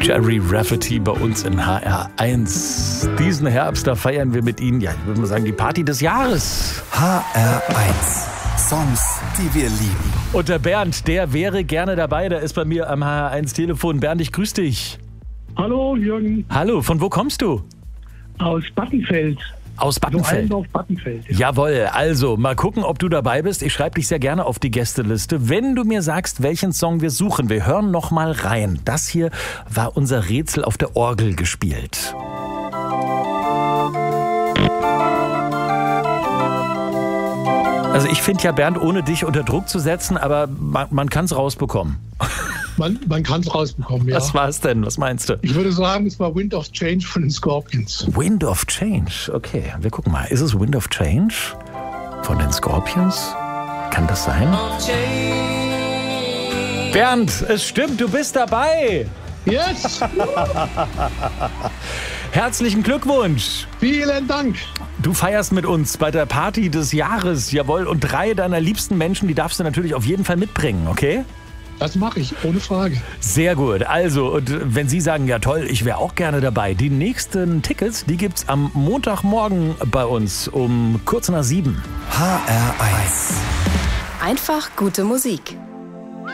Jerry Rafferty bei uns in HR1. Diesen Herbst, da feiern wir mit Ihnen, ja, ich würde mal sagen, die Party des Jahres. HR1. Songs, die wir lieben. Und der Bernd, der wäre gerne dabei, der ist bei mir am HR1-Telefon. Bernd, ich grüße dich. Hallo Jürgen. Hallo, von wo kommst du? Aus Battenfeld. Aus Battenfeld. Battenfeld. Ja. Jawohl, also mal gucken, ob du dabei bist. Ich schreibe dich sehr gerne auf die Gästeliste. Wenn du mir sagst, welchen Song wir suchen, wir hören noch mal rein. Das hier war unser Rätsel auf der Orgel gespielt. Also ich finde ja, Bernd, ohne dich unter Druck zu setzen, aber man kann es rausbekommen. Man kann es rausbekommen, ja. Was war es denn? Was meinst du? Ich würde sagen, es war Wind of Change von den Scorpions. Wind of Change, okay. Wir gucken mal. Ist es Wind of Change von den Scorpions? Kann das sein? Bernd, es stimmt, du bist dabei. Yes! Herzlichen Glückwunsch. Vielen Dank. Du feierst mit uns bei der Party des Jahres, jawohl. Und 3 deiner liebsten Menschen, die darfst du natürlich auf jeden Fall mitbringen, okay? Das mache ich, ohne Frage. Sehr gut. Also, und wenn Sie sagen, ja toll, ich wäre auch gerne dabei, die nächsten Tickets, die gibt's am Montagmorgen bei uns um kurz nach 7. HR1. Einfach gute Musik.